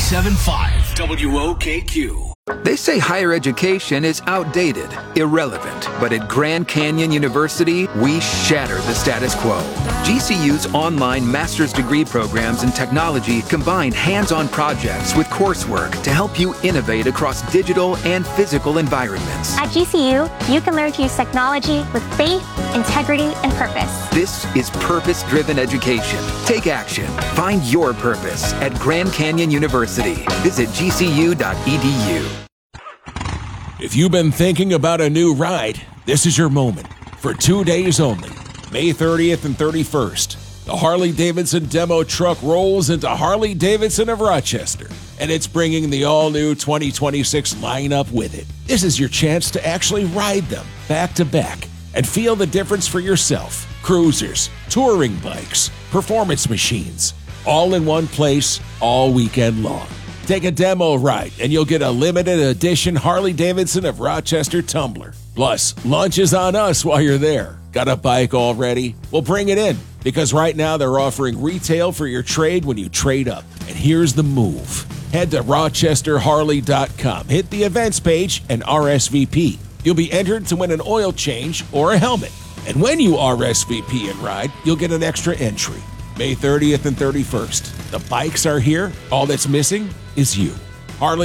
97.5 WOKQ. They say higher education is outdated, irrelevant, but at Grand Canyon University, we shatter the status quo. GCU's online master's degree programs in technology combine hands-on projects with coursework to help you innovate across digital and physical environments. At GCU, you can learn to use technology with faith, integrity, and purpose. This is purpose-driven education. Take action. Find your purpose at Grand Canyon University. Visit gcu.edu. If you've been thinking about a new ride, this is your moment. For 2 days only, May 30th and 31st, the Harley-Davidson demo truck rolls into Harley-Davidson of Rochester, and it's bringing the all-new 2026 lineup with it. This is your chance to actually ride them back to back and feel the difference for yourself. Cruisers, touring bikes, performance machines, all in one place, all weekend long. Take a demo ride and you'll get a limited edition Harley-Davidson of Rochester tumbler. Plus, lunch is on us while you're there. Got a bike already? Well, bring it in, because right now they're offering retail for your trade when you trade up. And here's the move. Head to rochesterharley.com, hit the events page, and RSVP. You'll be entered to win an oil change or a helmet. And when you RSVP and ride, you'll get an extra entry. May 30th and 31st. The bikes are here. All that's missing is you. Harley